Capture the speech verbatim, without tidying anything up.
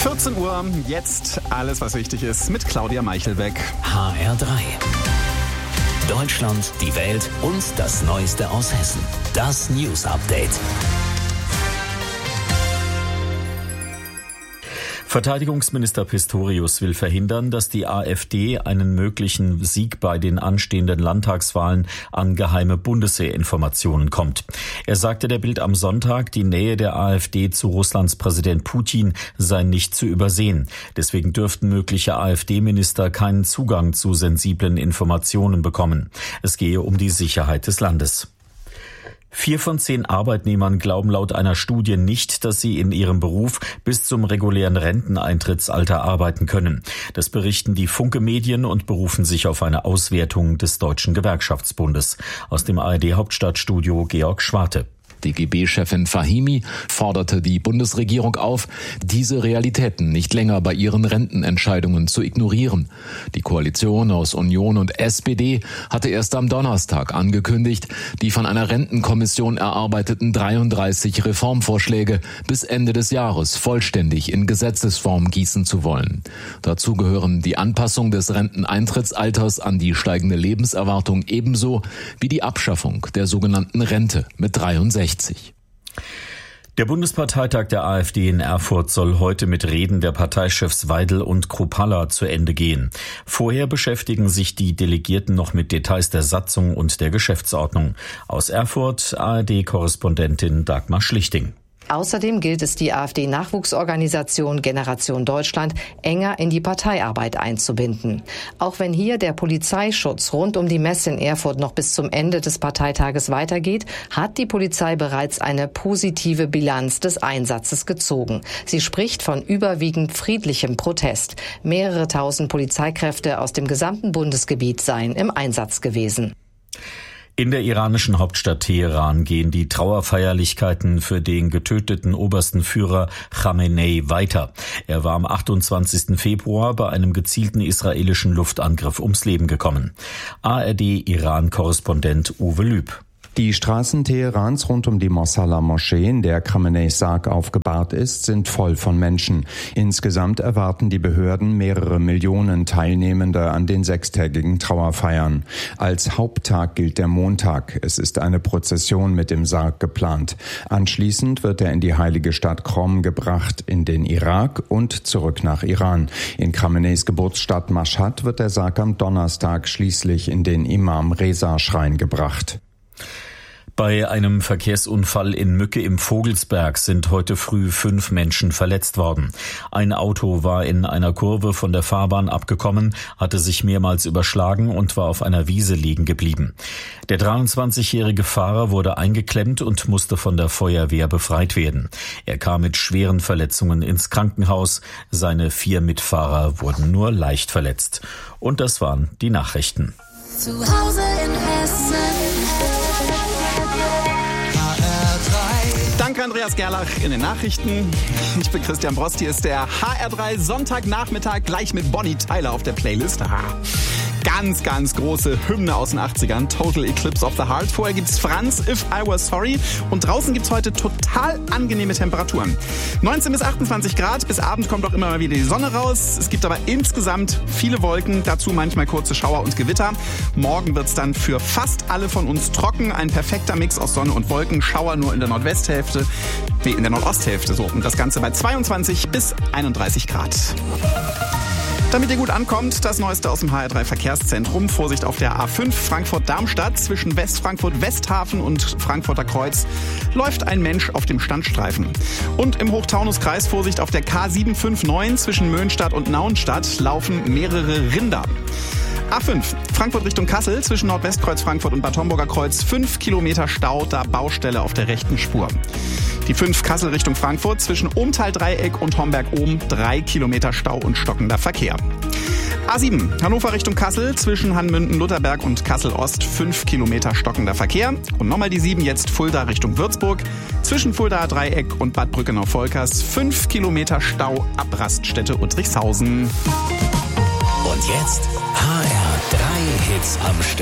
vierzehn Uhr, jetzt alles, was wichtig ist, mit Claudia Meichelbeck. H R drei. Deutschland, die Welt und das Neueste aus Hessen. Das News Update. Verteidigungsminister Pistorius will verhindern, dass die AfD einen möglichen Sieg bei den anstehenden Landtagswahlen an geheime Bundeswehrinformationen kommt. Er sagte der Bild am Sonntag, die Nähe der AfD zu Russlands Präsident Putin sei nicht zu übersehen. Deswegen dürften mögliche AfD-Minister keinen Zugang zu sensiblen Informationen bekommen. Es gehe um die Sicherheit des Landes. Vier von zehn Arbeitnehmern glauben laut einer Studie nicht, dass sie in ihrem Beruf bis zum regulären Renteneintrittsalter arbeiten können. Das berichten die Funke-Medien und berufen sich auf eine Auswertung des Deutschen Gewerkschaftsbundes. Aus dem A R D-Hauptstadtstudio Georg Schwarte. D G B-Chefin Fahimi forderte die Bundesregierung auf, diese Realitäten nicht länger bei ihren Rentenentscheidungen zu ignorieren. Die Koalition aus Union und S P D hatte erst am Donnerstag angekündigt, die von einer Rentenkommission erarbeiteten dreiunddreißig Reformvorschläge bis Ende des Jahres vollständig in Gesetzesform gießen zu wollen. Dazu gehören die Anpassung des Renteneintrittsalters an die steigende Lebenserwartung ebenso wie die Abschaffung der sogenannten Rente mit dreiundsechzig. Der Bundesparteitag der AfD in Erfurt soll heute mit Reden der Parteichefs Weidel und Kruppalla zu Ende gehen. Vorher beschäftigen sich die Delegierten noch mit Details der Satzung und der Geschäftsordnung. Aus Erfurt A R D-Korrespondentin Dagmar Schlichting. Außerdem gilt es, die AfD-Nachwuchsorganisation Generation Deutschland enger in die Parteiarbeit einzubinden. Auch wenn hier der Polizeischutz rund um die Messe in Erfurt noch bis zum Ende des Parteitages weitergeht, hat die Polizei bereits eine positive Bilanz des Einsatzes gezogen. Sie spricht von überwiegend friedlichem Protest. Mehrere tausend Polizeikräfte aus dem gesamten Bundesgebiet seien im Einsatz gewesen. In der iranischen Hauptstadt Teheran gehen die Trauerfeierlichkeiten für den getöteten obersten Führer Khamenei weiter. Er war am achtundzwanzigsten Februar bei einem gezielten israelischen Luftangriff ums Leben gekommen. A R D-Iran-Korrespondent Uwe Lüb. Die Straßen Teherans rund um die Mosalla-Moschee, in der Khameneis Sarg aufgebahrt ist, sind voll von Menschen. Insgesamt erwarten die Behörden mehrere Millionen Teilnehmende an den sechstägigen Trauerfeiern. Als Haupttag gilt der Montag. Es ist eine Prozession mit dem Sarg geplant. Anschließend wird er in die heilige Stadt Qom gebracht, in den Irak und zurück nach Iran. In Khameneis Geburtsstadt Mashhad wird der Sarg am Donnerstag schließlich in den Imam-Reza-Schrein gebracht. Bei einem Verkehrsunfall in Mücke im Vogelsberg sind heute früh fünf Menschen verletzt worden. Ein Auto war in einer Kurve von der Fahrbahn abgekommen, hatte sich mehrmals überschlagen und war auf einer Wiese liegen geblieben. Der dreiundzwanzigjährige Fahrer wurde eingeklemmt und musste von der Feuerwehr befreit werden. Er kam mit schweren Verletzungen ins Krankenhaus. Seine vier Mitfahrer wurden nur leicht verletzt. Und das waren die Nachrichten. Zu Hause in Hessen. Danke Andreas Gerlach in den Nachrichten. Ich bin Christian Brost, hier ist der H R drei Sonntagnachmittag gleich mit Bonnie Tyler auf der Playlist. Aha. Ganz, ganz große Hymne aus den achtzigern, Total Eclipse of the Heart. Vorher gibt's Franz, If I Were Sorry. Und draußen gibt's heute total angenehme Temperaturen. neunzehn bis achtundzwanzig Grad, bis Abend kommt auch immer mal wieder die Sonne raus. Es gibt aber insgesamt viele Wolken, dazu manchmal kurze Schauer und Gewitter. Morgen wird's dann für fast alle von uns trocken. Ein perfekter Mix aus Sonne und Wolken, Schauer nur in der Nordwesthälfte, nee, in der Nordosthälfte. So, und das Ganze bei zweiundzwanzig bis einunddreißig Grad. Damit ihr gut ankommt, das Neueste aus dem H R drei Verkehrszentrum. Vorsicht auf der A fünf Frankfurt-Darmstadt. Zwischen Westfrankfurt-Westhafen und Frankfurter Kreuz läuft ein Mensch auf dem Standstreifen. Und im Hochtaunuskreis Vorsicht auf der K sieben fünf neun zwischen Möhnstadt und Nauenstadt laufen mehrere Rinder. A fünf, Frankfurt Richtung Kassel, zwischen Nordwestkreuz Frankfurt und Bad Homburger Kreuz, fünf Kilometer Stau, da Baustelle auf der rechten Spur. Die fünf Kassel Richtung Frankfurt, zwischen Ohmtal-Dreieck und Homberg-Ohm, drei Kilometer Stau und stockender Verkehr. A sieben, Hannover Richtung Kassel, zwischen Hanmünden-Lutherberg und Kassel-Ost, fünf Kilometer stockender Verkehr. Und nochmal die sieben, jetzt Fulda Richtung Würzburg, zwischen Fuldaer Dreieck und Bad Brückenau-Volkers, fünf Kilometer Stau ab Raststätte Uttrichshausen. Und jetzt H R drei Hits am Stück.